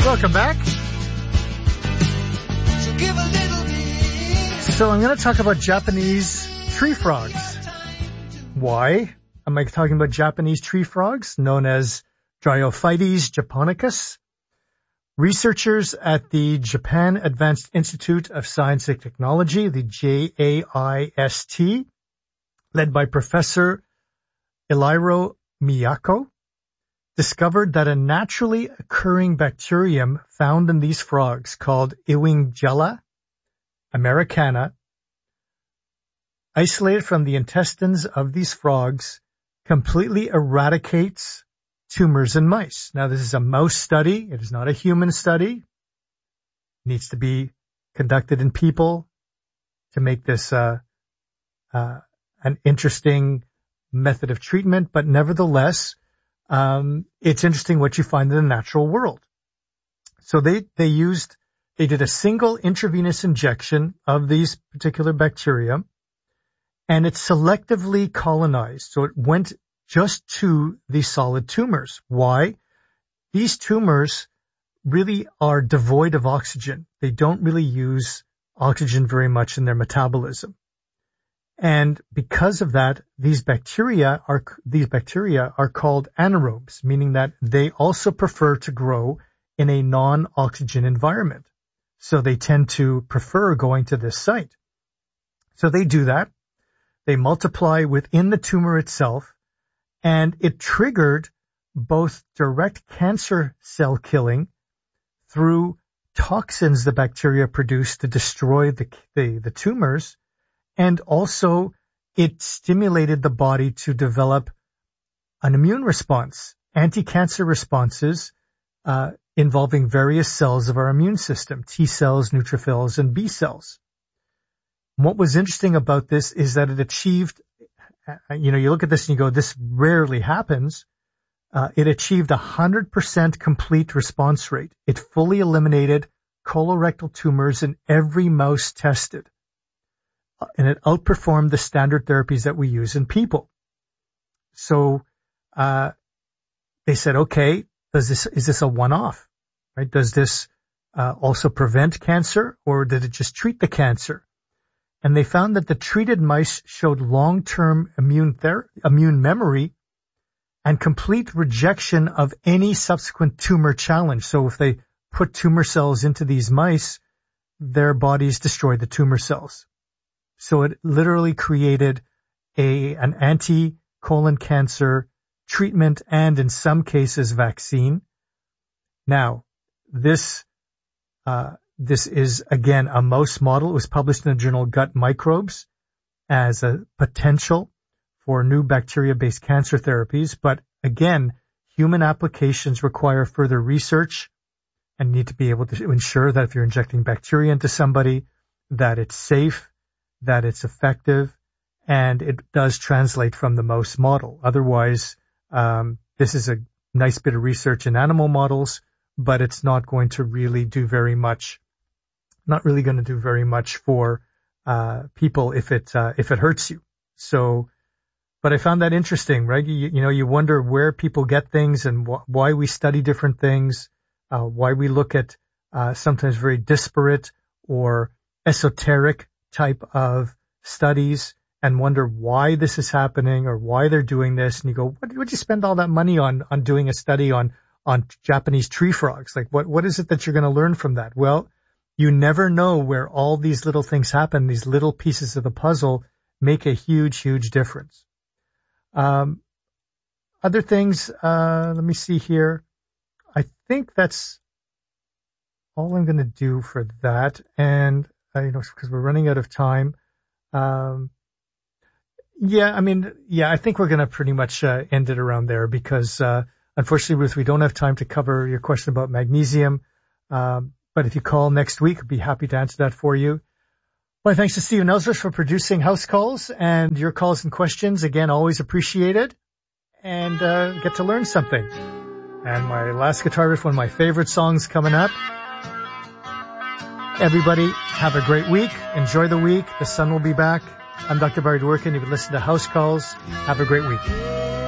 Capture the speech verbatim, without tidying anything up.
Welcome back. So I'm going to talk about Japanese tree frogs. Why am I talking about Japanese tree frogs, known as Dryophytes japonicus? Researchers at the Japan Advanced Institute of Science and Technology, the J A I S T, led by Professor Iliro Miyako, discovered that a naturally occurring bacterium found in these frogs called Ewingella americana, isolated from the intestines of these frogs, completely eradicates tumors in mice. Now, this is a mouse study. It is not a human study. It needs to be conducted in people to make this uh, uh, an interesting method of treatment. But nevertheless, um, it's interesting what you find in the natural world. So they, they used, they did a single intravenous injection of these particular bacteria, and it selectively colonized. So it went just to the solid tumors. Why? These tumors really are devoid of oxygen. They don't really use oxygen very much in their metabolism. And because of that, these bacteria are, these bacteria are called anaerobes, meaning that they also prefer to grow in a non-oxygen environment. So they tend to prefer going to this site. So they do that. They multiply within the tumor itself, and it triggered both direct cancer cell killing through toxins the bacteria produce to destroy the, the, the tumors, and also it stimulated the body to develop an immune response, anti-cancer responses uh, involving various cells of our immune system, T cells, neutrophils, and B cells. And what was interesting about this is that it achieved, you know, you look at this and you go, this rarely happens. Uh, it achieved a one hundred percent complete response rate. It fully eliminated colorectal tumors in every mouse tested. And it outperformed the standard therapies that we use in people. So uh, they said, okay, does this is this a one-off? Right? Does this uh, also prevent cancer, or did it just treat the cancer? And they found that the treated mice showed long-term immune ther- immune memory and complete rejection of any subsequent tumor challenge. So if they put tumor cells into these mice, their bodies destroyed the tumor cells. So it literally created a an anti-colon cancer treatment and, in some cases, vaccine. Now, this uh This is, again, a mouse model. It was published in the journal Gut Microbes as a potential for new bacteria-based cancer therapies. But again, human applications require further research and need to be able to ensure that if you're injecting bacteria into somebody, that it's safe, that it's effective, and it does translate from the mouse model. Otherwise, um, this is a nice bit of research in animal models, but it's not going to really do very much not really going to do very much for uh people if it uh, if it hurts you. So, but I found that interesting, right? You, you know, you wonder where people get things and wh- why we study different things, uh why we look at uh sometimes very disparate or esoteric type of studies and wonder why this is happening or why they're doing this. And you go, what would you spend all that money on on doing a study on on Japanese tree frogs? Like, what what is it that you're going to learn from that? Well, you never know where all these little things happen. These little pieces of the puzzle make a huge, huge difference. Um, other things, uh, let me see here. I think that's all I'm going to do for that. And, uh, you know, because we're running out of time. Um, yeah, I mean, yeah, I think we're going to pretty much uh, end it around there because, uh, unfortunately, Ruth, we don't have time to cover your question about magnesium. Um, But if you call next week, I'd be happy to answer that for you. Well, thanks to Steven Ellsworth for producing House Calls, and your calls and questions, again, always appreciated, and uh, get to learn something. And my last guitar riff, one of my favorite songs coming up. Everybody, have a great week. Enjoy the week. The sun will be back. I'm Doctor Barry Dworkin. You've been listening to House Calls. Have a great week.